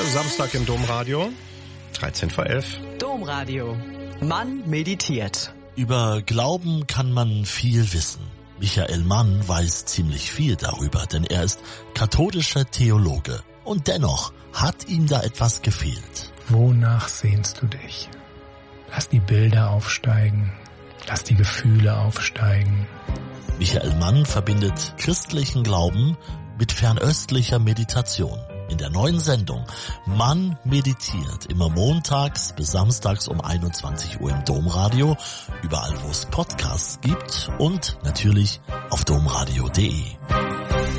Samstag im Domradio, 13 vor 11. Domradio. Mann meditiert. Über Glauben kann man viel wissen. Michael Mann weiß ziemlich viel darüber, denn er ist katholischer Theologe. Und dennoch hat ihm da etwas gefehlt. Wonach sehnst du dich? Lass die Bilder aufsteigen. Lass die Gefühle aufsteigen. Michael Mann verbindet christlichen Glauben mit fernöstlicher Meditation. In der neuen Sendung Mann meditiert, immer montags bis samstags um 21 Uhr im Domradio, überall wo es Podcasts gibt und natürlich auf domradio.de.